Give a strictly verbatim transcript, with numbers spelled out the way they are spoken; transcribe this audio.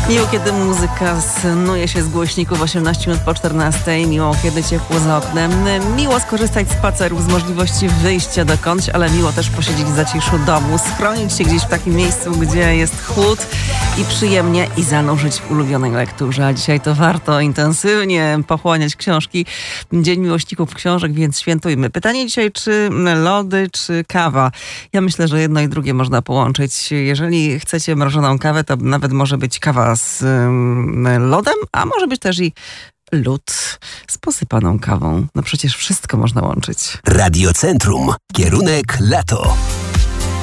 Miło, kiedy muzyka snuje się z głośników osiemnaście minut po czternastej. Miło, kiedy ciepło za oknem. Miło skorzystać z spacerów, z możliwości wyjścia dokądś, ale miło też posiedzieć w zaciszu domu, schronić się gdzieś w takim miejscu, gdzie jest chłód i przyjemnie i zanurzyć w ulubionej lekturze. A dzisiaj to warto intensywnie pochłaniać książki. Dzień Miłośników Książek, więc świętujmy. Pytanie dzisiaj, czy lody, czy kawa? Ja myślę, że jedno i drugie można połączyć. Jeżeli chcecie mrożoną kawę, to nawet może być kawa z um, lodem, a może być też i lód z posypaną kawą. No przecież wszystko można łączyć. Radiocentrum. Kierunek lato.